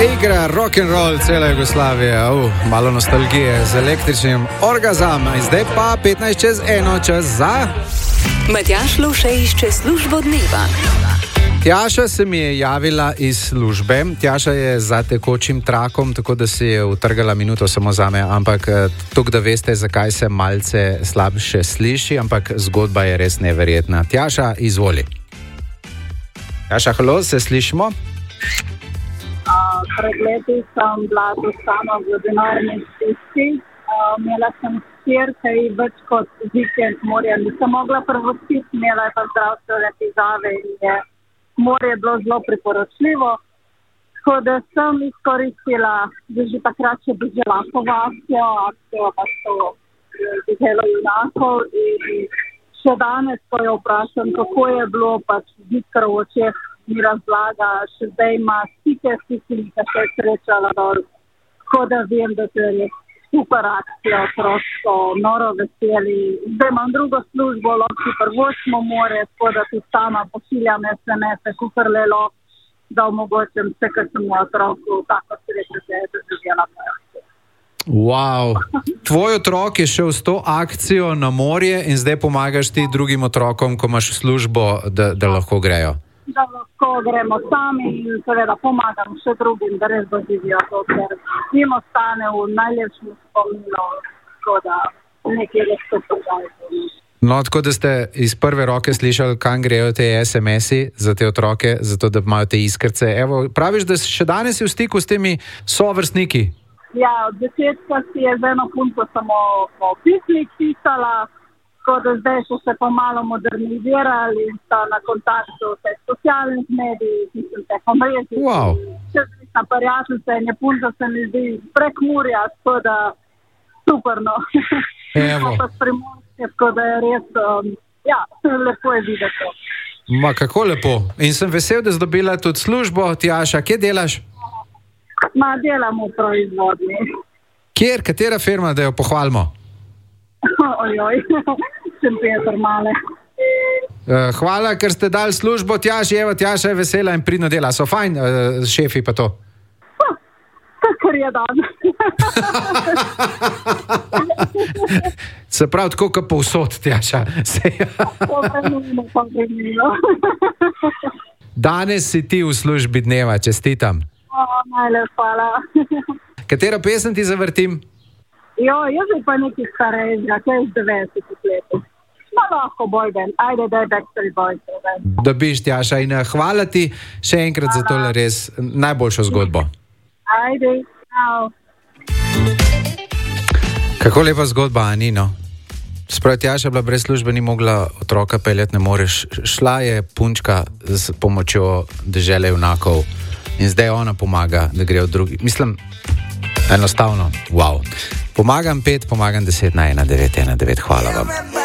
Igra rock'n'roll cela Jugoslavija, malo nostalgije z električnim orgazom. In zdaj pa 1:15 čas za... Matjaž Lovše išče službo dneva. Tjaša se mi je javila iz službe. Tjaša je za tekočim trakom, tako da si je utrgala minuto samo zame, ampak tukaj, da veste, zakaj se malce slabše sliši, ampak zgodba je res neverjetna. Tjaša, izvoli. Tjaša, halo, se slišimo? Pred leti sem bila tu sama v denarni stiski. Imela sem hčerko in več kot vikend morja nisem mogla prvostiti, imela je pa zdravstvene težave in je morje bilo zelo priporočljivo. Tako da sem izkoristila, da že takrat še Deželakovo akcijo pa so Deželo junakov in še danes, ko jo vprašam, kako je bilo, pač zikr v očeh mi razlaga, še zdaj ima stike s tistimi, ki se je srečala dol. Tako da vem, da to je super akcija, prosto, noro veseli. Zdaj imam drugo službo, lahko prvočimo more, tako da tudi sama pošiljam SMS-e, kukor le lahko, da omogočim vse, kar sem v otroku, tako srečo se je doživela moja. Wow. Tvoj otrok je šel s to akcijo na morje in zdaj pomagaš ti drugim otrokom, ko imaš službo, da lahko grejo. Da lahko gremo sami in seveda pomagam še drugim, da res doživijo to, ker jim ostane v najlepšem spominu, tako da nekaj res to požaljamo. No, tako da ste iz prve roke slišali, kam grejo te SMS-i za te otroke, zato da imajo te iskrce. Evo, praviš, da še danes si v stiku s temi sovrstniki? Ja, od začetka si je z eno punco samo po pismih pisala, tako da zdaj so se pa malo modernizirali in sta na kontaktu vseh socialnih medij, mislim, teh omrežij. Wow. Čezna prijateljica in je punca se mi zdi prek Murja, tako da superno. Evo. Pa s Primorske, tako da je res, lepo je videti. Ma, kako lepo. In sem vesel, da si dobila tudi službo. Tjaša, kje delaš? Delam v proizvodni. Kjer? Katera firma, da jo pohvalimo? Ojoj, sem Peter Male. Hvala, ker ste dali službo Tjaši. Evo, Tjaša je vesela in pridno dela. So fajn, šefi pa to? Kar je dan. Se pravi, tako kot povsod, Tjaša. Danes si ti v službi dneva, čestitam. Najlepša hvala. Katero pesem ti zavrtim? Jaz bi pa nekaj starejšega, kaj iz 90 letov. Lahko boyband, ajde, da je Backstreet Boys. Dobiš, Tjaša, in hvala ti še enkrat za tole res najboljšo zgodbo. Ajde, čau. Kako lepa zgodba, Anino. Sprav, Tjaša bila brez službe, ni mogla otroka peljati, ne moreš. Šla je punčka s pomočjo Dežele junakov in zdaj ona pomaga, da grejo drugi. Mislim, enostavno, wow. Pomagam 5, pomagam 10 na 1919. Hvala vam.